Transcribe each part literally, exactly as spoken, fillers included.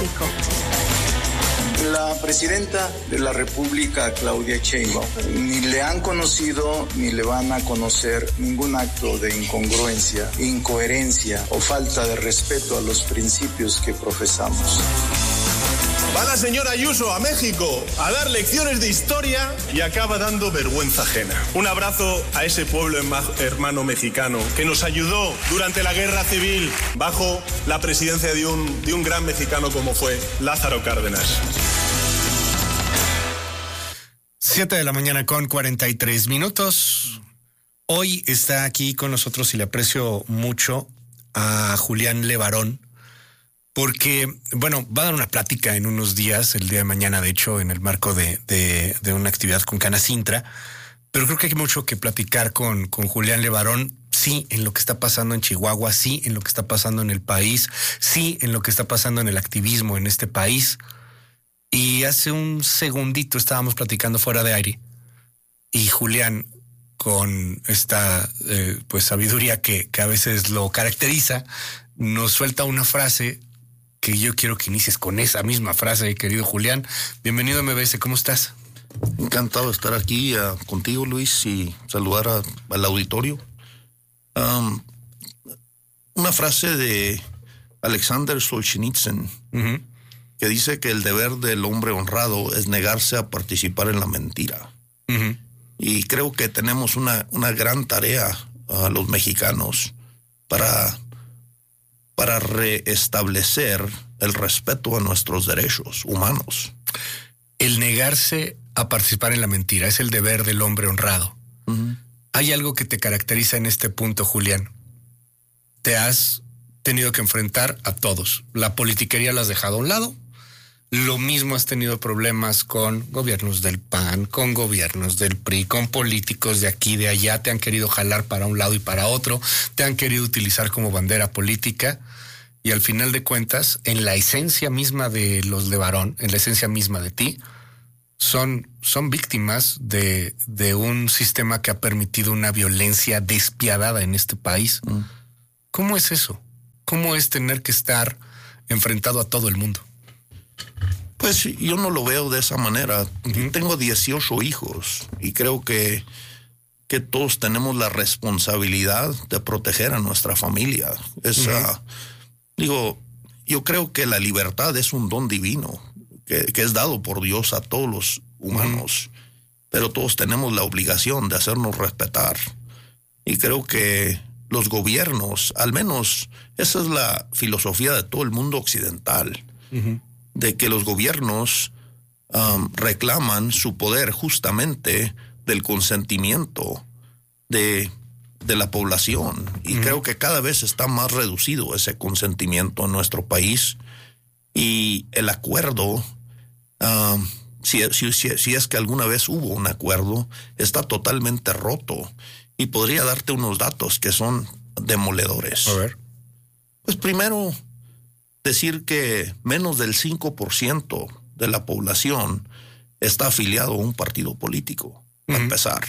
México. La presidenta de la República, Claudia Sheinbaum, ni le han conocido ni le van a conocer ningún acto de incongruencia, incoherencia o falta de respeto a los principios que profesamos. Va la señora Ayuso a México a dar lecciones de historia y acaba dando vergüenza ajena. Un abrazo a ese pueblo hermano mexicano que nos ayudó durante la guerra civil bajo la presidencia de un, de un gran mexicano como fue Lázaro Cárdenas. Siete de la mañana con cuarenta y tres minutos. Hoy está aquí con nosotros y le aprecio mucho a Julián Levarón, porque, bueno, va a dar una plática en unos días, el día de mañana, de hecho, en el marco de, de, de una actividad con Canacintra, pero creo que hay mucho que platicar con, con Julián Levarón, sí, en lo que está pasando en Chihuahua, sí, en lo que está pasando en el país, sí, en lo que está pasando en el activismo en este país. Y hace un segundito estábamos platicando fuera de aire y Julián, con esta eh, pues sabiduría que, que a veces lo caracteriza, nos suelta una frase que yo quiero que inicies con esa misma frase, querido Julián. Bienvenido a M B S, ¿cómo estás? Encantado de estar aquí uh, contigo, Luis, y saludar a, al auditorio. Um, una frase de Alexander Solzhenitsyn, uh-huh, que dice que el deber del hombre honrado es negarse a participar en la mentira. Uh-huh. Y creo que tenemos una, una gran tarea a uh, los mexicanos para... para reestablecer el respeto a nuestros derechos humanos. El negarse a participar en la mentira es el deber del hombre honrado. Uh-huh. Hay algo que te caracteriza en este punto, Julián. Te has tenido que enfrentar a todos. La politiquería la has dejado a un lado. Lo mismo has tenido problemas con gobiernos del P A N, con gobiernos del P R I, con políticos de aquí, de allá. Te han querido jalar para un lado y para otro. Te han querido utilizar como bandera política. Y al final de cuentas, en la esencia misma de los Levarón, en la esencia misma de ti, son, son víctimas de, de un sistema que ha permitido una violencia despiadada en este país. Mm. ¿Cómo es eso? ¿Cómo es tener que estar enfrentado a todo el mundo? Pues yo no lo veo de esa manera. Uh-huh. Tengo dieciocho hijos y creo que, que todos tenemos la responsabilidad de proteger a nuestra familia. Esa, uh-huh. Digo, yo creo que la libertad es un don divino que, que es dado por Dios a todos los humanos, uh-huh, pero todos tenemos la obligación de hacernos respetar. Y creo que los gobiernos, al menos esa es la filosofía de todo el mundo occidental, uh-huh, de que los gobiernos um, reclaman su poder justamente del consentimiento de, de la población. Y mm. creo que cada vez está más reducido ese consentimiento en nuestro país. Y el acuerdo, um, si, si, si, si es que alguna vez hubo un acuerdo, está totalmente roto. Y podría darte unos datos que son demoledores. A ver. Pues primero, decir que menos del cinco por ciento de la población está afiliado a un partido político, uh-huh, a empezar.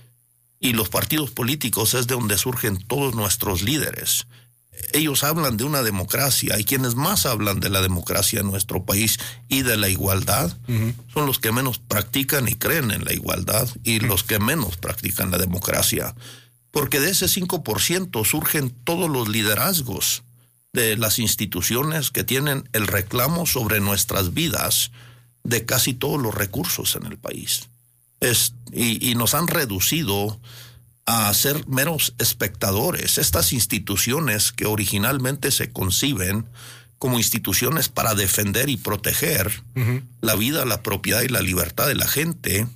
Y los partidos políticos es de donde surgen todos nuestros líderes. Ellos hablan de una democracia, y quienes más hablan de la democracia en nuestro país y de la igualdad, uh-huh, son los que menos practican y creen en la igualdad, y uh-huh, los que menos practican la democracia. Porque de ese cinco por ciento surgen todos los liderazgos de las instituciones que tienen el reclamo sobre nuestras vidas de casi todos los recursos en el país. Es, y, y nos han reducido a ser meros espectadores. Estas instituciones que originalmente se conciben como instituciones para defender y proteger uh-huh, la vida, la propiedad y la libertad de la gente,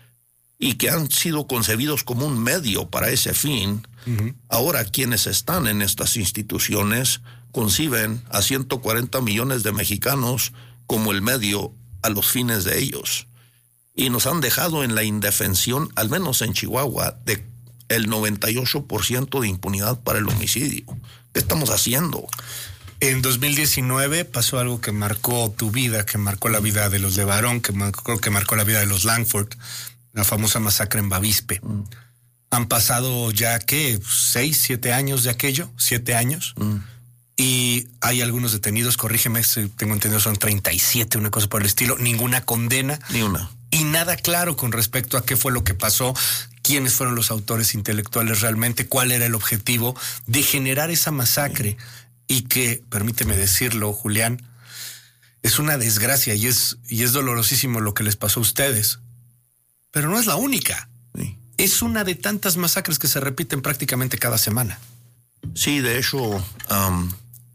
y que han sido concebidos como un medio para ese fin, uh-huh, ahora quienes están en estas instituciones conciben a ciento cuarenta millones de mexicanos como el medio a los fines de ellos. Y nos han dejado en la indefensión, al menos en Chihuahua, de el noventa y ocho por ciento de impunidad para el homicidio. ¿Qué estamos haciendo? En dos mil diecinueve pasó algo que marcó tu vida, que marcó la vida de los Levarón, que marcó, que marcó la vida de los Langford, la famosa masacre en Bavispe. Mm. Han pasado ya, ¿qué? ¿Seis, siete años de aquello? ¿Siete años? Mm. y hay algunos detenidos, corrígeme si tengo entendido, son treinta y siete, una cosa por el estilo, ninguna condena. Ni una. Y nada claro con respecto a qué fue lo que pasó, quiénes fueron los autores intelectuales realmente, cuál era el objetivo de generar esa masacre. Sí. Y que, permíteme decirlo, Julián, es una desgracia y es, y es dolorosísimo lo que les pasó a ustedes. Pero no es la única. Sí. Es una de tantas masacres que se repiten prácticamente cada semana. Sí, de hecho, um,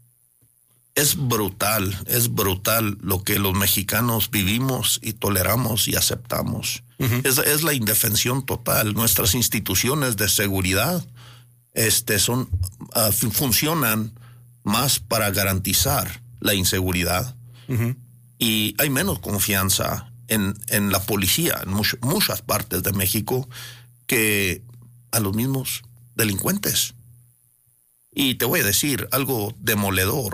es brutal, es brutal lo que los mexicanos vivimos y toleramos y aceptamos. Uh-huh. Es, es la indefensión total. Nuestras instituciones de seguridad este, son, uh, funcionan más para garantizar la inseguridad. Uh-huh. Y hay menos confianza en, en la policía en much, muchas partes de México que a los mismos delincuentes. Y te voy a decir algo demoledor.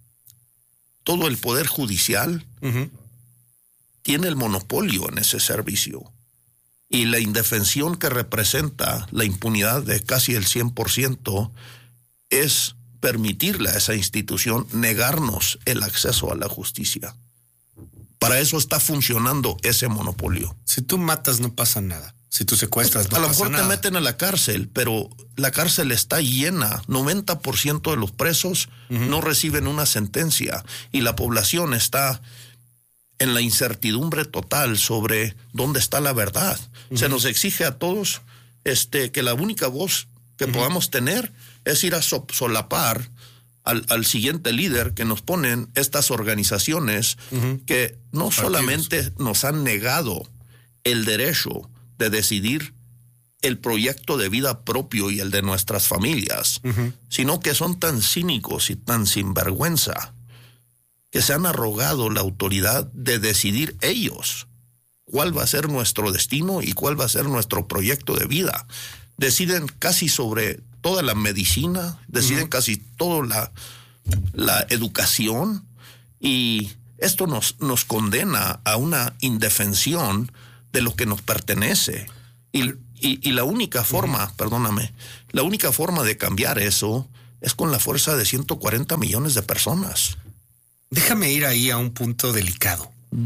Todo el poder judicial uh-huh. tiene el monopolio en ese servicio. Y la indefensión que representa la impunidad de casi el cien por ciento es permitirle a esa institución negarnos el acceso a la justicia. Para eso está funcionando ese monopolio. Si tú matas no pasa nada. Si tú secuestras no pasa nada. A lo mejor te meten a la cárcel, pero la cárcel está llena. noventa por ciento de los presos uh-huh. no reciben una sentencia y la población está en la incertidumbre total sobre dónde está la verdad. Uh-huh. Se nos exige a todos este, que la única voz que uh-huh. podamos tener es ir a so- solapar al, al siguiente líder que nos ponen estas organizaciones uh-huh. que no Partidos. solamente nos han negado el derecho de decidir el proyecto de vida propio y el de nuestras familias, uh-huh. sino que son tan cínicos y tan sinvergüenza que se han arrogado la autoridad de decidir ellos cuál va a ser nuestro destino y cuál va a ser nuestro proyecto de vida. Deciden casi sobre toda la medicina, deciden uh-huh. casi toda la, la educación, y esto nos, nos condena a una indefensión de lo que nos pertenece. Y, y, y la única forma, uh-huh. perdóname, la única forma de cambiar eso es con la fuerza de ciento cuarenta millones de personas. Déjame ir ahí a un punto delicado. Uh-huh.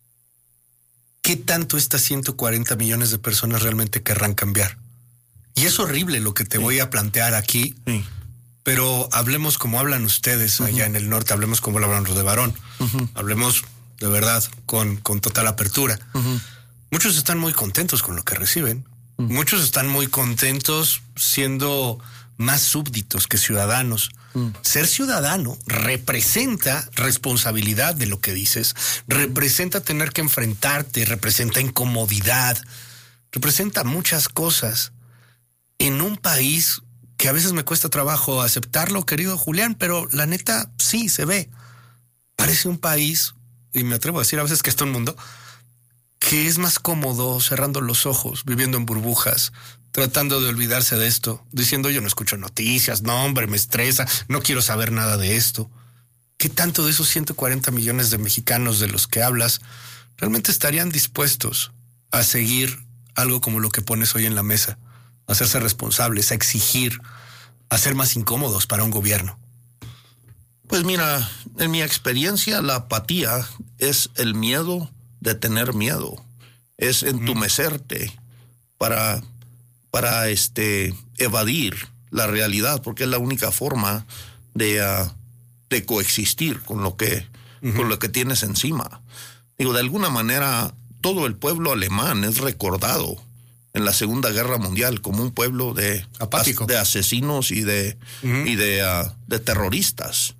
¿Qué tanto estas ciento cuarenta millones de personas realmente querrán cambiar? Y es horrible lo que te sí. voy a plantear aquí, sí. pero hablemos como hablan ustedes uh-huh. allá en el norte, hablemos como lo hablan los de Varón, uh-huh. hablemos de verdad con, con total apertura. Uh-huh. Muchos están muy contentos con lo que reciben. Uh-huh. Muchos están muy contentos siendo más súbditos que ciudadanos. Uh-huh. Ser ciudadano representa responsabilidad de lo que dices, representa tener que enfrentarte, representa incomodidad, representa muchas cosas en un país que a veces me cuesta trabajo aceptarlo, querido Julián, pero la neta sí se ve. Parece un país, y me atrevo a decir a veces que es todo un mundo, que es más cómodo cerrando los ojos, viviendo en burbujas, tratando de olvidarse de esto, diciendo yo no escucho noticias, no hombre, me estresa, no quiero saber nada de esto. ¿Qué tanto de esos ciento cuarenta millones de mexicanos de los que hablas realmente estarían dispuestos a seguir algo como lo que pones hoy en la mesa? A hacerse responsables, a exigir, a ser más incómodos para un gobierno. Pues mira, en mi experiencia la apatía es el miedo de tener miedo, es entumecerte para, para este, evadir la realidad, porque es la única forma de, uh, de coexistir con lo que, uh-huh. con lo que tienes encima. Digo, de alguna manera todo el pueblo alemán es recordado en la Segunda Guerra Mundial como un pueblo de, apático, de asesinos y de, uh-huh. y de, uh, de terroristas.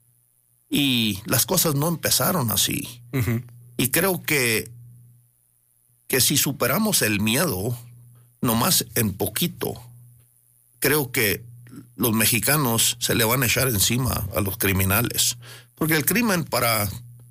Y las cosas no empezaron así. Uh-huh. Y creo que, que si superamos el miedo, nomás en poquito, creo que los mexicanos se le van a echar encima a los criminales. Porque el crimen para,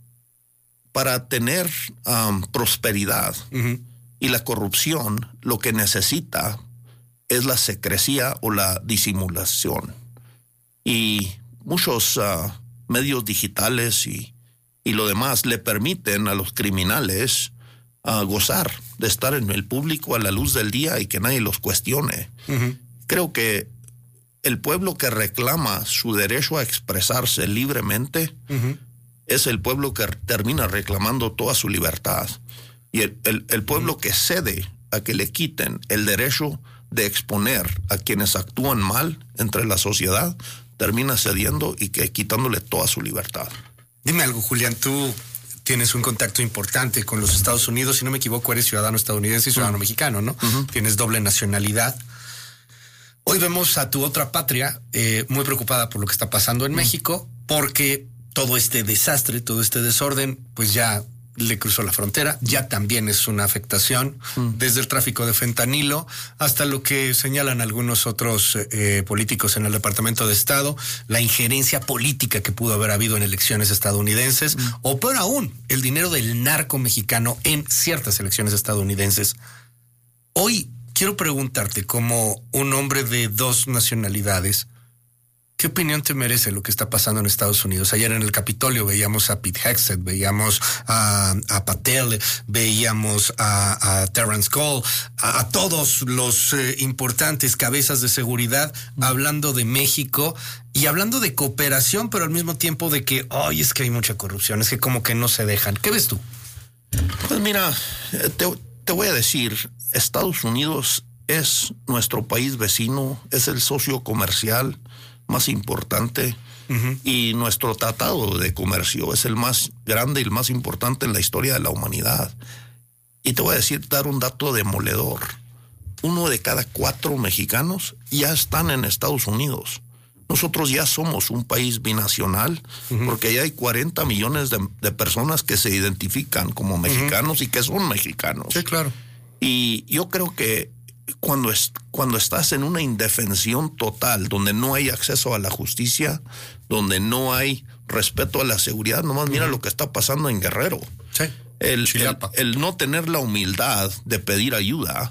para tener um, prosperidad uh-huh. y la corrupción, lo que necesita es la secrecía o la disimulación. Y muchos uh, medios digitales y y lo demás le permiten a los criminales uh, gozar de estar en el público a la luz del día y que nadie los cuestione. Uh-huh. Creo que el pueblo que reclama su derecho a expresarse libremente uh-huh. es el pueblo que termina reclamando toda su libertad. Y el, el, el pueblo uh-huh. que cede a que le quiten el derecho de exponer a quienes actúan mal entre la sociedad, termina cediendo y que quitándole toda su libertad. Dime algo, Julián, tú tienes un contacto importante con los Estados Unidos, si no me equivoco, eres ciudadano estadounidense y ciudadano uh-huh. mexicano, ¿no? Uh-huh. Tienes doble nacionalidad. Hoy vemos a tu otra patria eh, muy preocupada por lo que está pasando en uh-huh. México, porque todo este desastre, todo este desorden, pues ya le cruzó la frontera, ya también es una afectación, uh-huh. desde el tráfico de fentanilo hasta lo que señalan algunos otros eh, políticos en el Departamento de Estado, la injerencia política que pudo haber habido en elecciones estadounidenses, uh-huh. o peor aún, el dinero del narco mexicano en ciertas elecciones estadounidenses. Hoy quiero preguntarte, como un hombre de dos nacionalidades, ¿qué opinión te merece lo que está pasando en Estados Unidos? Ayer en el Capitolio veíamos a Pete Hegseth, veíamos a, a Patel, veíamos a, a Terrence Cole, a, a todos los eh, importantes cabezas de seguridad mm. hablando de México y hablando de cooperación, pero al mismo tiempo de que, ay, es que hay mucha corrupción, es que como que no se dejan. ¿Qué ves tú? Pues mira, te, te voy a decir, Estados Unidos es nuestro país vecino, es el socio comercial más importante uh-huh. y nuestro tratado de comercio es el más grande y el más importante en la historia de la humanidad. Y te voy a decir, dar un dato demoledor. Uno de cada cuatro mexicanos ya están en Estados Unidos. Nosotros ya somos un país binacional uh-huh. porque ya hay cuarenta millones de, de personas que se identifican como mexicanos uh-huh. y que son mexicanos. Sí, claro. Y yo creo que Cuando, es, cuando estás en una indefensión total, donde no hay acceso a la justicia, donde no hay respeto a la seguridad, nomás uh-huh. mira lo que está pasando en Guerrero. Sí. El, el, el no tener la humildad de pedir ayuda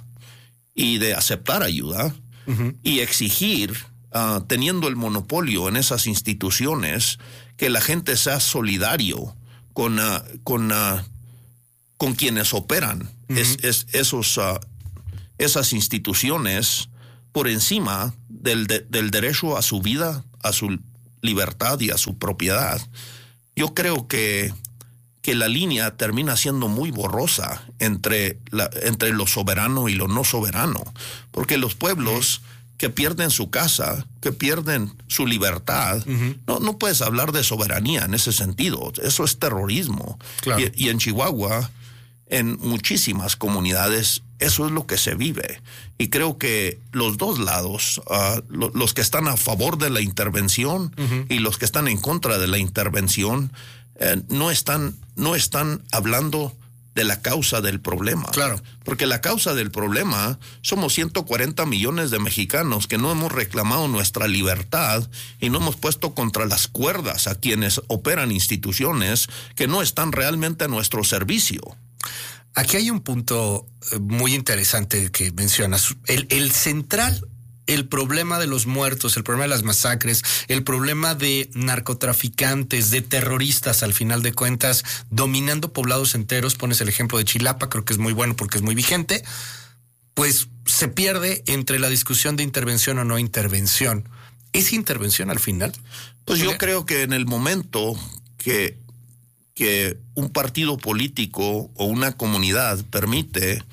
y de aceptar ayuda uh-huh. y exigir, uh, teniendo el monopolio en esas instituciones, que la gente sea solidario con, uh, con, uh, con quienes operan uh-huh. es, es, esos... Uh, esas instituciones por encima del, de, del derecho a su vida, a su libertad y a su propiedad. Yo creo que, que la línea termina siendo muy borrosa entre, la, entre lo soberano y lo no soberano, porque los pueblos que pierden su casa, que pierden su libertad, uh-huh. no, no puedes hablar de soberanía en ese sentido, eso es terrorismo. Claro. Y, y en Chihuahua, en muchísimas comunidades, eso es lo que se vive. Y creo que los dos lados, uh, lo, los que están a favor de la intervención uh-huh. y los que están en contra de la intervención, eh, no están, no están hablando de la causa del problema. Claro. Porque la causa del problema somos ciento cuarenta millones de mexicanos que no hemos reclamado nuestra libertad y no hemos puesto contra las cuerdas a quienes operan instituciones que no están realmente a nuestro servicio. Aquí hay un punto muy interesante que mencionas. El, el central, el problema de los muertos, el problema de las masacres, el problema de narcotraficantes, de terroristas, al final de cuentas, dominando poblados enteros. Pones el ejemplo de Chilapa, creo que es muy bueno porque es muy vigente. Pues se pierde entre la discusión de intervención o no intervención. ¿Es intervención al final? Pues yo creo que en el momento que... que un partido político o una comunidad permite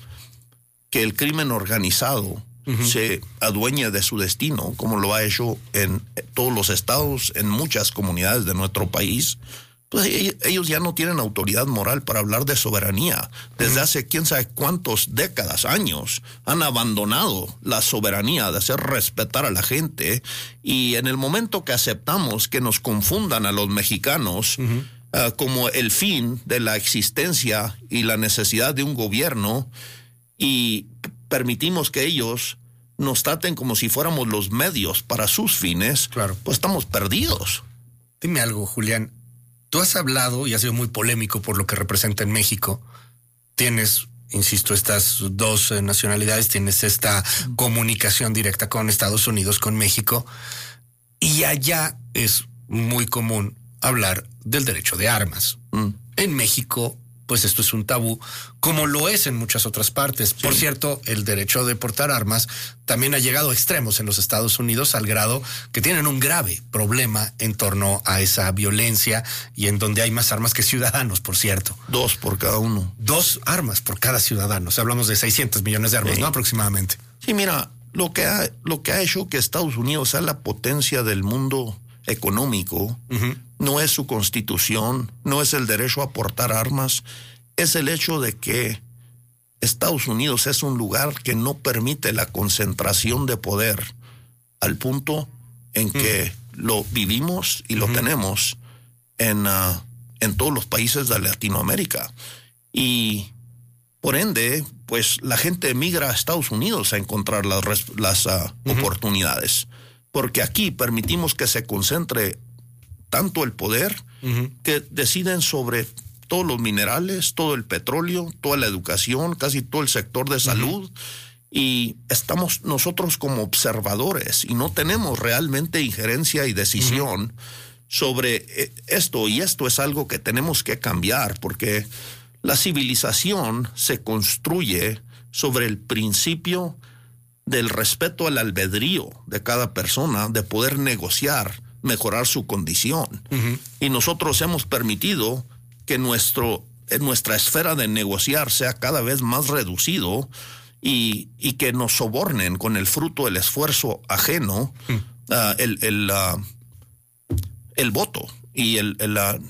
que el crimen organizado uh-huh. se adueñe de su destino, como lo ha hecho en todos los estados, en muchas comunidades de nuestro país, pues ellos ya no tienen autoridad moral para hablar de soberanía. Desde uh-huh. hace quién sabe cuántos décadas, años, han abandonado la soberanía de hacer respetar a la gente, y en el momento que aceptamos que nos confundan a los mexicanos uh-huh. Uh, como el fin de la existencia y la necesidad de un gobierno, y permitimos que ellos nos traten como si fuéramos los medios para sus fines, claro. pues estamos perdidos. Dime algo, Julián. Tú has hablado y has sido muy polémico por lo que representa en México. Tienes, insisto, estas dos eh, nacionalidades, tienes esta comunicación directa con Estados Unidos, con México, y allá es muy común hablar del derecho de armas. Mm. En México pues esto es un tabú, como lo es en muchas otras partes. Sí. Por cierto, el derecho de portar armas también ha llegado a extremos en los Estados Unidos, al grado que tienen un grave problema en torno a esa violencia, y en donde hay más armas que ciudadanos, por cierto. Dos por cada uno. Dos armas por cada ciudadano. O sea, hablamos de seiscientos millones de armas, sí. ¿no? Aproximadamente. Sí, mira, lo que ha, lo que ha hecho que Estados Unidos sea la potencia del mundo económico, uh-huh. no es su constitución, no es el derecho a portar armas, es el hecho de que Estados Unidos es un lugar que no permite la concentración de poder al punto en que uh-huh. lo vivimos y lo uh-huh. tenemos en, uh, en todos los países de Latinoamérica. Y por ende, pues la gente emigra a Estados Unidos a encontrar las, las uh, uh-huh. oportunidades. Porque aquí permitimos que se concentre tanto el poder uh-huh. que deciden sobre todos los minerales, todo el petróleo, toda la educación, casi todo el sector de salud. Uh-huh. Y estamos nosotros como observadores y no tenemos realmente injerencia y decisión uh-huh. sobre esto. Y esto es algo que tenemos que cambiar, porque la civilización se construye sobre el principio del respeto al albedrío de cada persona, de poder negociar, mejorar su condición. Uh-huh. Y nosotros hemos permitido que nuestro, nuestra esfera de negociar sea cada vez más reducido y, y que nos sobornen con el fruto del esfuerzo ajeno, uh-huh. uh, el, el, uh, el voto y el, el, uh,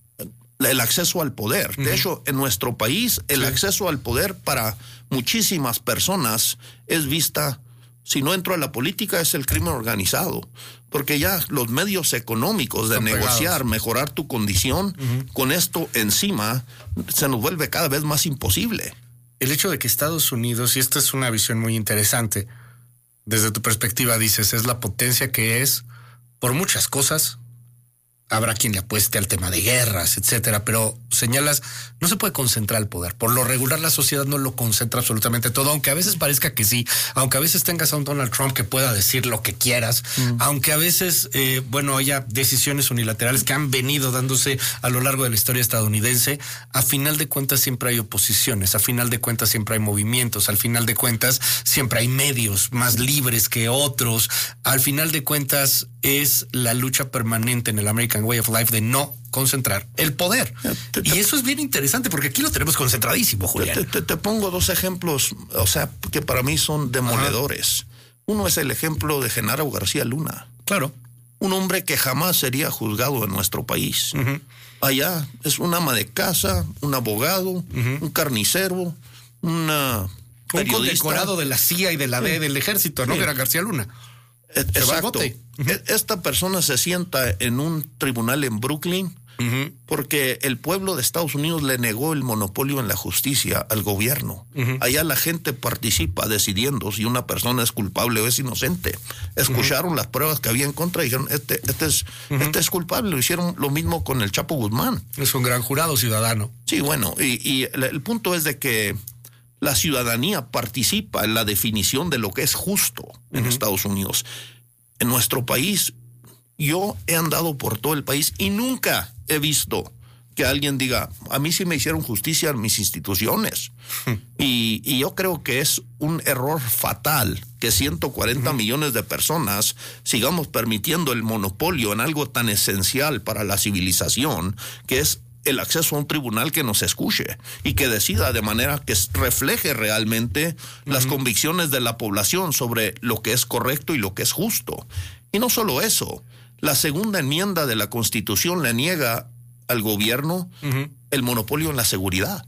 el acceso al poder. Uh-huh. De hecho, en nuestro país, el sí. acceso al poder para muchísimas personas es vista, si no entro a la política, es el crimen organizado, porque ya los medios económicos de Están negociar, pegados. mejorar tu condición, uh-huh. con esto encima, se nos vuelve cada vez más imposible. El hecho de que Estados Unidos, y esta es una visión muy interesante, desde tu perspectiva dices, es la potencia que es por muchas cosas. Habrá quien le apueste al tema de guerras, etcétera, pero señalas, no se puede concentrar el poder. Por lo regular, la sociedad no lo concentra absolutamente todo, aunque a veces parezca que sí, aunque a veces tengas a un Donald Trump que pueda decir lo que quieras, mm. aunque a veces, eh, bueno, haya decisiones unilaterales que han venido dándose a lo largo de la historia estadounidense, a final de cuentas siempre hay oposiciones, a final de cuentas siempre hay movimientos, al final de cuentas siempre hay medios más libres que otros, al final de cuentas es la lucha permanente en el American Way of Life de no concentrar el poder. Te, te, y eso es bien interesante porque aquí lo tenemos concentradísimo, Julián. Te, te, te pongo dos ejemplos, o sea, que para mí son demoledores. Ajá. Uno es el ejemplo de Genaro García Luna. Claro. Un hombre que jamás sería juzgado en nuestro país. Uh-huh. Allá es un ama de casa, un abogado, uh-huh. un carnicero, una un condecorado de la C I A y de la D, sí. del ejército, ¿no? Sí. Que era García Luna. Exacto. Esta persona se sienta en un tribunal en Brooklyn uh-huh. porque el pueblo de Estados Unidos le negó el monopolio en la justicia al gobierno. Uh-huh. Allá la gente participa decidiendo si una persona es culpable o es inocente. Escucharon uh-huh. las pruebas que había en contra y dijeron, este, este, es, uh-huh. este es culpable. Lo hicieron lo mismo con el Chapo Guzmán. Es un gran jurado ciudadano. Sí, bueno, y, y el, el punto es de que la ciudadanía participa en la definición de lo que es justo en uh-huh. Estados Unidos. En nuestro país, yo he andado por todo el país y nunca he visto que alguien diga, a mí sí me hicieron justicia en mis instituciones. Uh-huh. Y, y yo creo que es un error fatal que ciento cuarenta uh-huh. millones de personas sigamos permitiendo el monopolio en algo tan esencial para la civilización, que es el acceso a un tribunal que nos escuche y que decida de manera que refleje realmente uh-huh. las convicciones de la población sobre lo que es correcto y lo que es justo. Y no solo eso, la segunda enmienda de la Constitución le niega al gobierno uh-huh. el monopolio en la seguridad.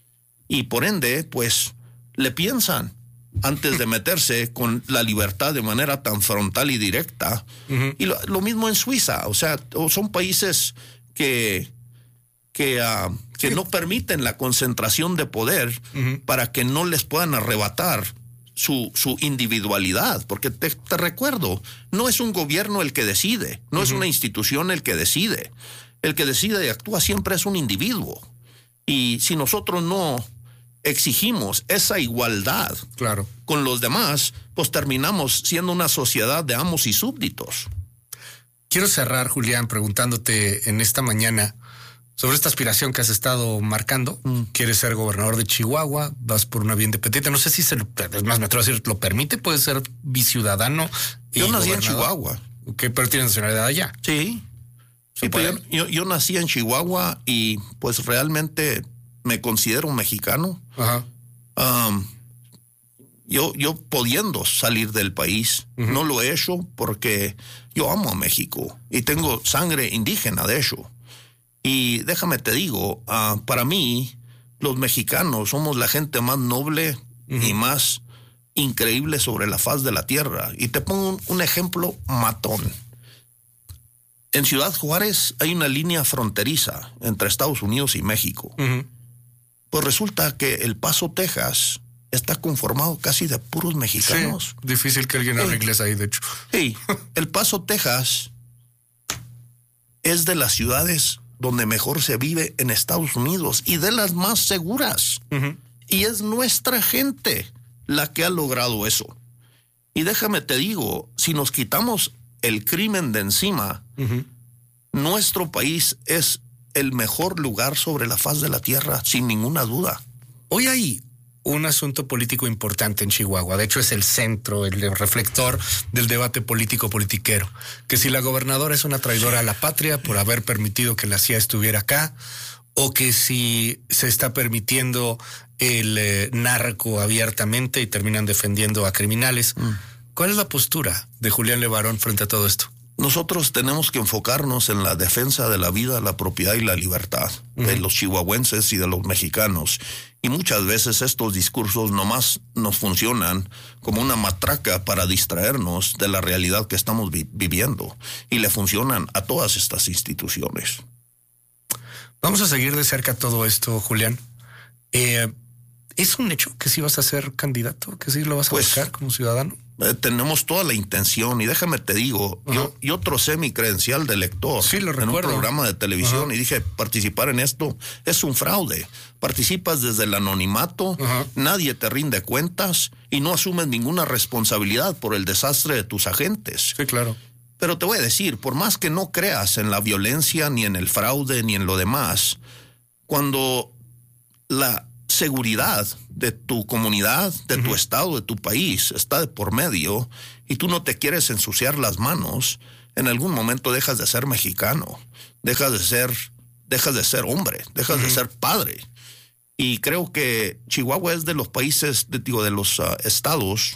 Y por ende, pues, le piensan antes de meterse con la libertad de manera tan frontal y directa. Uh-huh. Y lo, lo mismo en Suiza, o sea, son países que... que, uh, que sí. no permiten la concentración de poder uh-huh. para que no les puedan arrebatar su, su individualidad, porque te, te recuerdo, no es un gobierno el que decide, no uh-huh. es una institución el que decide, el que decide y actúa siempre es un individuo, y si nosotros no exigimos esa igualdad claro. con los demás, pues terminamos siendo una sociedad de amos y súbditos. Quiero cerrar, Julián, preguntándote en esta mañana sobre esta aspiración que has estado marcando. Mm. Quieres ser gobernador de Chihuahua, vas por una vía independiente. No sé si se lo, es más, me atrevo a decir, lo permite, puedes ser biciudadano. Yo nací en Chihuahua. Ok, pero tienes nacionalidad allá. Sí. Sí, pero yo, yo, yo nací en Chihuahua y pues realmente me considero mexicano. Ajá. Um, yo, yo pudiendo salir del país, uh-huh. no lo he hecho porque yo amo a México y tengo sangre indígena, de hecho. Y déjame te digo, uh, para mí, los mexicanos somos la gente más noble uh-huh. y más increíble sobre la faz de la tierra. Y te pongo un, un ejemplo matón. En Ciudad Juárez hay una línea fronteriza entre Estados Unidos y México. Uh-huh. Pues resulta que El Paso, Texas, está conformado casi de puros mexicanos. Sí, difícil que alguien hable inglés ahí, de hecho. Sí, El Paso, Texas es de las ciudades donde mejor se vive en Estados Unidos y de las más seguras. Uh-huh. Y es nuestra gente la que ha logrado eso. Y déjame te digo, si nos quitamos el crimen de encima, uh-huh. nuestro país es el mejor lugar sobre la faz de la tierra, sin ninguna duda. Hoy hay un asunto político importante en Chihuahua. De hecho, es el centro, el reflector del debate político-politiquero. Que si la gobernadora es una traidora a la patria por haber permitido que la C I A estuviera acá, o que si se está permitiendo el eh, narco abiertamente y terminan defendiendo a criminales. Mm. ¿Cuál es la postura de Julián Levarón frente a todo esto? Nosotros tenemos que enfocarnos en la defensa de la vida, la propiedad y la libertad uh-huh. de los chihuahuenses y de los mexicanos. Y muchas veces estos discursos nomás nos funcionan como una matraca para distraernos de la realidad que estamos vi- viviendo. Y le funcionan a todas estas instituciones. Vamos a seguir de cerca todo esto, Julián. Eh, ¿Es un hecho que sí vas a ser candidato? ¿Que sí lo vas a pues, buscar como ciudadano? Eh, tenemos toda la intención y déjame te digo, uh-huh. yo, yo trocé mi credencial de lector sí, lo en recuerdo. un programa de televisión uh-huh. y dije, participar en esto es un fraude. Participas desde el anonimato, uh-huh. nadie te rinde cuentas y no asumes ninguna responsabilidad por el desastre de tus agentes. Sí, claro. Pero te voy a decir, por más que no creas en la violencia, ni en el fraude, ni en lo demás, cuando la seguridad de tu comunidad, de uh-huh. tu estado, de tu país está de por medio y tú no te quieres ensuciar las manos, en algún momento dejas de ser mexicano, dejas de ser, dejas de ser hombre, dejas uh-huh. de ser padre. Y creo que Chihuahua es de los países, de, digo, de los uh, estados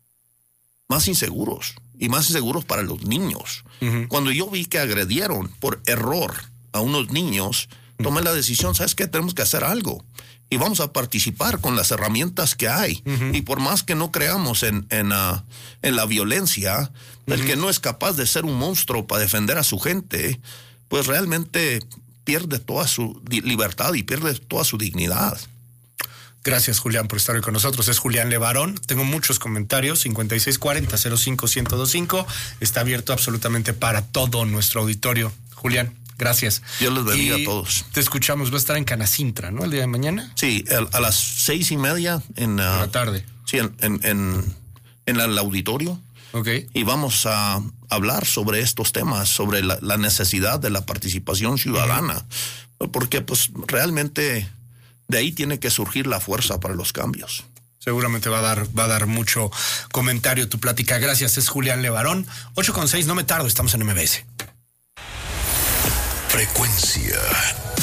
más inseguros y más inseguros para los niños. Uh-huh. Cuando yo vi que agredieron por error a unos niños, tomé uh-huh. la decisión, ¿sabes qué? Tenemos que hacer algo. Y vamos a participar con las herramientas que hay. Uh-huh. Y por más que no creamos en, en, uh, en la violencia, uh-huh. el que no es capaz de ser un monstruo para defender a su gente, pues realmente pierde toda su di- libertad y pierde toda su dignidad. Gracias, Julián, por estar hoy con nosotros. Es Julián Levarón. Tengo muchos comentarios. cincuenta y seis cuarenta cero cinco ciento veinticinco. Está abierto absolutamente para todo nuestro auditorio. Julián, gracias. Dios les bendiga a todos. Te escuchamos. Va a estar en Canacintra, ¿no? El día de mañana. Sí, a, a las seis y media en uh, la tarde. Sí, en, en, en, en el auditorio. Okay. Y vamos a hablar sobre estos temas, sobre la, la necesidad de la participación ciudadana, uh-huh. porque pues realmente de ahí tiene que surgir la fuerza para los cambios. Seguramente va a dar, va a dar mucho comentario tu plática. Gracias, es Julián Levarón. ocho con seis, no me tardo, estamos en M B S. Frecuencia